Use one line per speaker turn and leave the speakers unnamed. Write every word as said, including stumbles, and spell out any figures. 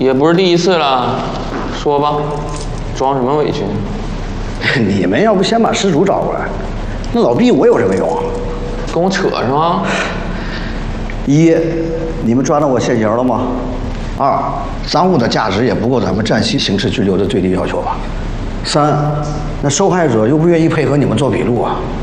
也不是第一次了，说吧，装什么委屈？
你们要不先把失主找过来，那老毕我有什么用啊？
跟我扯是吗？
一，你们抓到我现行了吗？二，赃物的价值也不够咱们暂期刑事拘留的最低要求吧？三，那受害者又不愿意配合你们做笔录啊。